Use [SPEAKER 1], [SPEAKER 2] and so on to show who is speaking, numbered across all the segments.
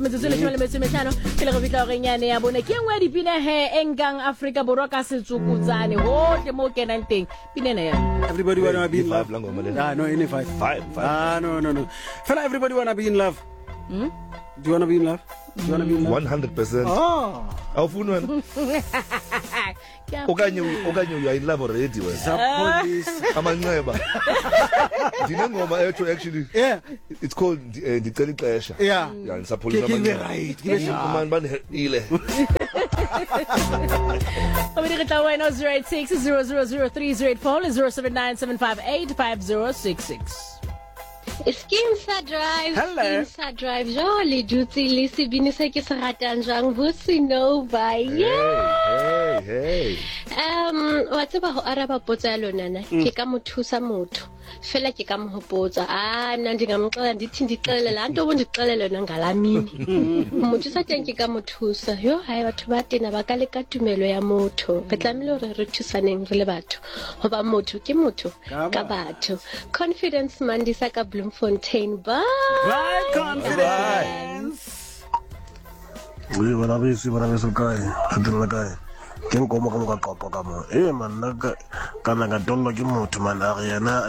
[SPEAKER 1] metsotso le tshwele metso metlhano pele go fitla gore nyane ya bone ke engwe dipina he engkang Africa borwa ka setsukutsane hohle mo kenang teng pinena ya
[SPEAKER 2] everybody wanna be in love no any five no fella everybody wanna be in love do you wanna be in love
[SPEAKER 3] 100%. Awufuni wena? Okanye you are in love already wena. Amanxeba. Dinengoma ethu actually.
[SPEAKER 2] Yeah.
[SPEAKER 3] It's called Ndicela Ixesha.
[SPEAKER 2] Yeah.
[SPEAKER 3] Yeah, ngisapholisa amanxeba.
[SPEAKER 2] Right.
[SPEAKER 3] Man banile.
[SPEAKER 1] Omini ke tla wena 086000308 07975855066.
[SPEAKER 4] Skinsa Drive jolly duty le sebini se ke se ratang jang bo sino ba
[SPEAKER 3] Hey.
[SPEAKER 4] Wa tseba ho araba potsa ya lona na ke ka mothusa motho fela ke ka mohopotsa nna ndingamxela ndithi ndixelele la nto bondixelele lona ngalamini mothusa teng ke ka mothusa yo hayi batho ba tena ba ka le ka tumelo ya motho re tlamile hore re thusaneng re le batho hoba motho ke motho ka batho confidence mandisa ka Bloemfontein bye
[SPEAKER 2] confidence
[SPEAKER 5] we bana bese kai khadela kai ke ngoma ka qoqo ka mo man kana ka dollo ke motho man a yena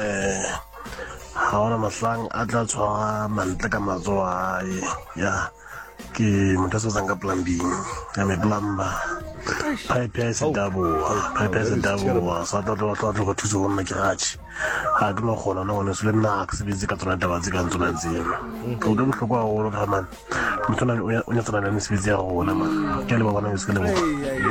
[SPEAKER 5] ha ona maslang a tla tshwara mantle ka matsoa ya ke motho se zanga plumbing ya me plumber pipe se dabo sa tlo go thusa go nna garage ha ke no gona no ne se le nna ke se bitse ka tsona taba tse ka ntsona tsena go do bohloko a go ka man motho o nya tsona ne se bitse ya gona man ke le ba bona se le bo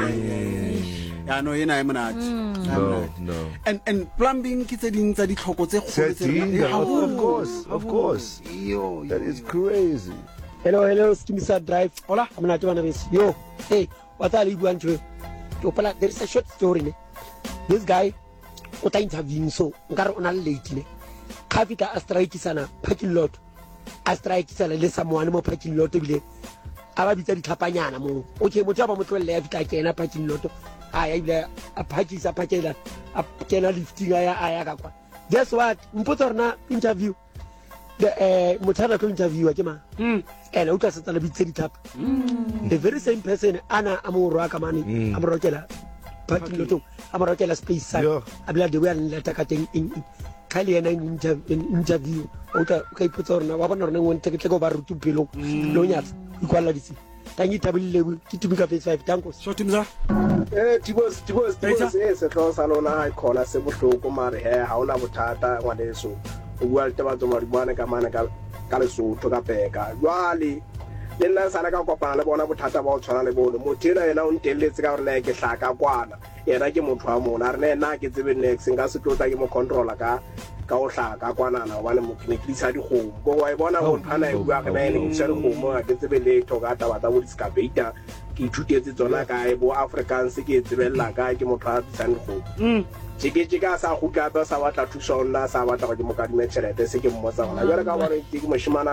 [SPEAKER 2] ya no yena monate
[SPEAKER 3] No.
[SPEAKER 2] And plumbing ke tse ding tsa ditlhoko tse kgolo
[SPEAKER 3] Of course. That is crazy.
[SPEAKER 6] Hello, Skinsa Drive. Hola, I'm not one of this. Yo, hey, what are you going to do? There is a short story. This guy, what I interviewing so, Gar on a late. Kafika Astraiki sana, parking lot. Astraiki sana, let someone more parking lot to be. Ababita di Capanyana mo. Okay, Motaba Moto left, I can a parking lot. I a patches a patella, a patella lifting. Guess what? Mputorna interview. The Mutana interview, and Utas at a bit tap. The very same person, Anna Amurakamani, Amorokela, Patiloto, Amorokela space, I believe the well attacking in Kali and interview. Ota Putorna, Waban, one take it over to Pillow, Lonyas, equality. Thank you, Tabil, to pick up his 5 tankos.
[SPEAKER 2] Short him, sir.
[SPEAKER 7] Tibos, yes, a cross alona, I call a simple Kumari hair, how Nabutata, one day so. Well, Tomato Marijuana, Calisu, Togapeka, Wally. Then last I got Papa, one of Tata about Chanabo, Mutira, and on till it's got like a Saka Guana. Yet I give Mutramon, and I get the next and got to take more control like a Kaosaka, Guana, one of Mukiniside home. Go, I want to Hana, we are commanding home, I get the late Togata, what I would scavita. He took it on like I bo African Sikit, like I give Mutrat and home. Chica Sahukata Sawata to Shona Sawata Mocad the second Mozana. I got to take Mashimana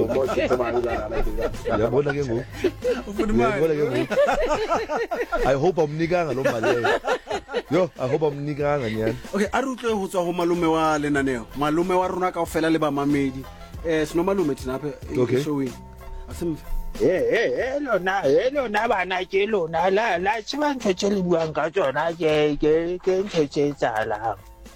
[SPEAKER 3] I hope I'm nigga alone. Yo, I hope I'm nigga again.
[SPEAKER 2] Okay, Aruto who's a Malumewa Lenaneo, Malumewa Runaka Felaba Mamedi, no Malumet, okay, showing.
[SPEAKER 8] Hello, na na kelo na la chiban tshele buang ka tsona ke tsala.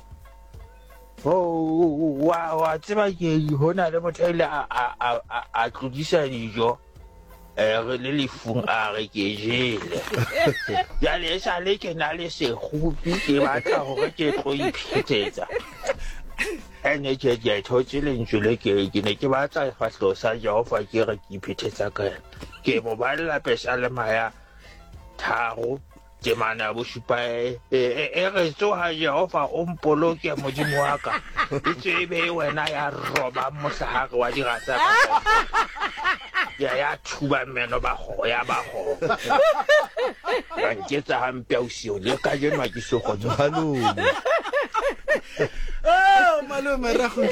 [SPEAKER 8] Wa tseba ke hona le mothele a tlodisa dijo re le lefung a re ke jele. Ya le sa le ke na le se khupi ke batla hore ke tlo iphetsetsa. Ene ke thotse lentswe ke ne ke batla fahlo sa Jehova ke re ke iphetsetsa ka ke mo balla pesa le maya tharo ke mana bo supa re tsoha Jehova o mpoloke modimo wa ka tsebe wena ya roba mohlahare wa dirata ya thuba meno ba go ba nketsa hampe o sio le ka jenwa ke se go
[SPEAKER 3] Malume.
[SPEAKER 2] Oh, Malume Rahu.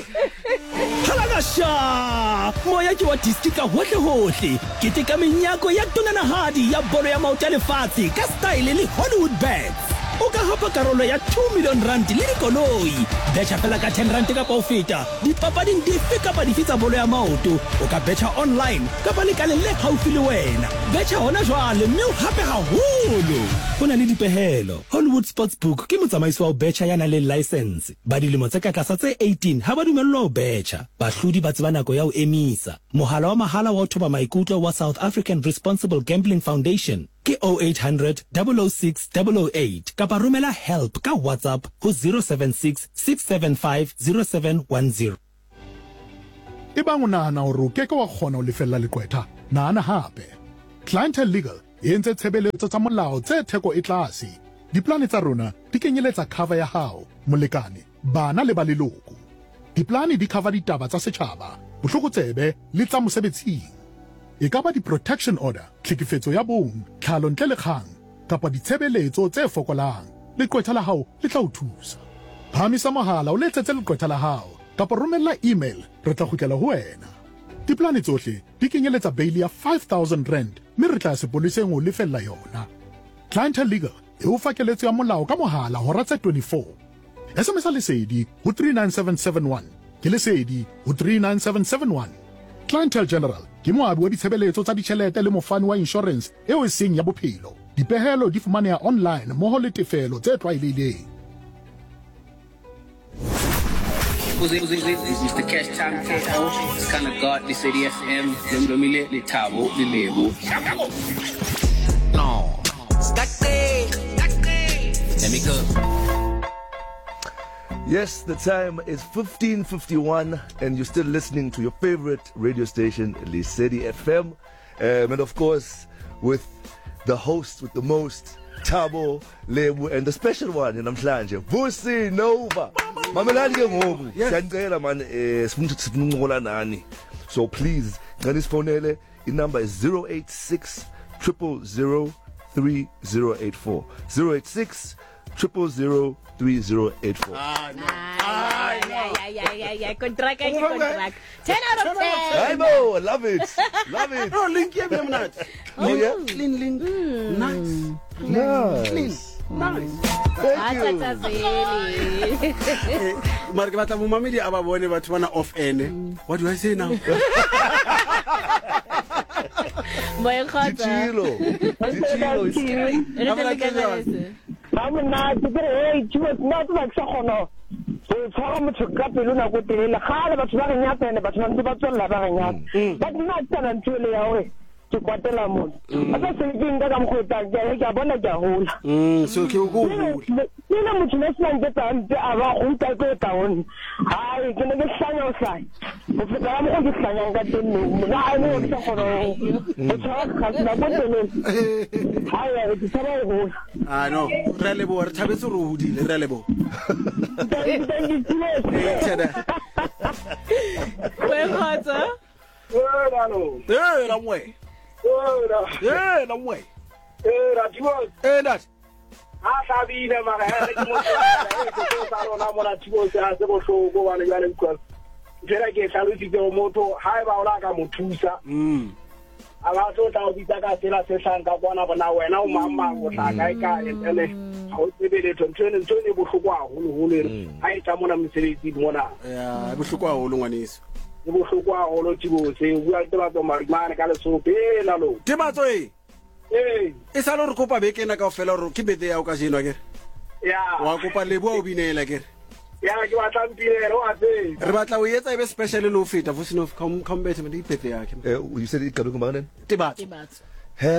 [SPEAKER 9] Halagasha! Moya ke wa districta hohle. Ke teka menyako ya tonanahadi ya bolo ya maoto ya lefatshe ka style le Hollywood Bets. o ka hapa karolo ya 2 million rand le dikoloi. Betcha fela ka 10 rand ka ho feta dipapading dife kapa dife tsa bolo ya maoto. O ka betcha online kapa lekaleng le haufi le wena. Betcha hona jwale mme o hape haholo. Ho na le dipehelo. Hollywood Sportsbook ke motsamaiso wa ho betcha ya nang le license. Ba dilemo tse ka tlasa tse 18 ha ba dumellwa ho betcha. Bahlodi ba tseba nako ya ho emisa. Mohala wa mahala wa ho thoba maikutlo wa South African Responsible Gambling Foundation ke 0800 006 008 kapa romela help ka WhatsApp ho 076 675 0710.
[SPEAKER 10] Ebang o nahana hore o keke wa kgona ho lefella leqwetha, nahana hape. Clientele Legal e entse tshebeletso tsa molao tse theko e tlase. Diplane tsa rona di kenyeletsa cover ya hao, molekane, bana le ba leloko. Diplane di cover ditaba tsa setjhaba, bohlokotsebe le tsa mosebetsing. E ka ba di-protection order, tlhekefetso ya bong, tlhalo ntle le kgang, kapa ditshebeletso tse fokolang. Leqwetha la hao le tla o thusa. Phamisa mohala o letsetse leqwetha la hao, kapa romella email, re tla kgutlela ho wena. Diplane tsohle di kenyeletsa bail ya 5,000 rand, mme re tla sepoleseng ho lefella yona. Clientele Legal e o fa keletso ya molao ka mohala hora tse 24. SMS lesedi ho 39771, ke lesedi ho 39771. Clientele General ke moabi wa ditshebeletso tsa ditjhelete le mofani wa insurance eo e seng ya bophelo. Dipehelo di fumaneha online mmoho le tefelo tse tlwaelehileng.
[SPEAKER 11] Mr. Cash Time KO, it's kind of God, the City FM, le Tabo, le Lebo. No. Let me go.
[SPEAKER 3] Yes, the time is 15:51 and you're still listening to your favorite radio station, Lesedi FM. And of course, with the host with the most, Tabo, Lebu, and the special one in Namhlanje, Vusi Nova. Mamelani ke ngoku. Siyacela man sifuna ukuncokola nani. So please, ngani sifonele. The number is 086 000 3084. 086 000 3084.
[SPEAKER 1] Yeah. Contract. 10 out of 10.
[SPEAKER 3] I know, love it. Love it.
[SPEAKER 2] No, link here, I'm not.
[SPEAKER 3] Oh, yeah?
[SPEAKER 2] Clean. Nice. Clean. Nice. Mark, but I'm mommy the aba bone batho bana off ene. What do I say now?
[SPEAKER 1] Boy khotsa.
[SPEAKER 12] Amna tibere tshwe not like sakhono. So tshwara motho ka pelo na go tele gale batho ba renya pene batho ba ntse ba tswela ba renya. Ba dina tsana ntwele ya hore ke kwatela motho. Aba se ke nka ka mkhota ke bona ke hola.
[SPEAKER 2] So ke go
[SPEAKER 12] nna motho ne se ntle tante aba go nka go taon. Hai ke ne ke hlanya o sai. O feta mo go hlanya ka tenne. Na ai mo ke khono. O tshwara ka na go tenne. Hai ke tsara go.
[SPEAKER 2] Ah no, re lebo re thabetse ro hodile re lebo.
[SPEAKER 1] Boy khotsa.
[SPEAKER 2] Long way. Long way. That.
[SPEAKER 7] Sabine mara ke mo tsara na mona tshimo tsa se go hloko bana ya le kwa. Jera ke saluti ke moto ha ba ola ka mothusa. Aba tlo ta o bitsa ka tsela se hlanka bona bona wena o mamma o tla ka ene ha o tsebele ntone bohloko haholo ere ha e tsa mona mosebetsi mona
[SPEAKER 2] ya bohloko haholo ngwaneso
[SPEAKER 7] e bohloko haholo tibotse o bua taba tsa marimane ka leso pela lo
[SPEAKER 2] tibatso e sa lo re kopa beke na ka ofela re ke bete ya o ka jeno ke
[SPEAKER 7] ya
[SPEAKER 2] wa kopa lebo o binela ke
[SPEAKER 7] ya ke wa tlampile ro a tse
[SPEAKER 2] re batla o etsa ebe special no feta Vusi no come better me di bete ya ke
[SPEAKER 3] you said it ka lo kumane
[SPEAKER 2] tibatso